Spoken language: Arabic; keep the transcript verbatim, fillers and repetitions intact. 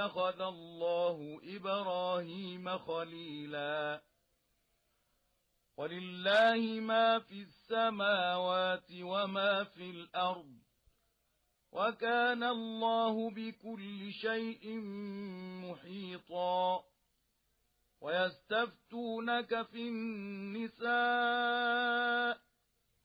اتخذ الله إبراهيم خليلا ولله ما في السماوات وما في الأرض وكان الله بكل شيء محيطا ويستفتونك في النساء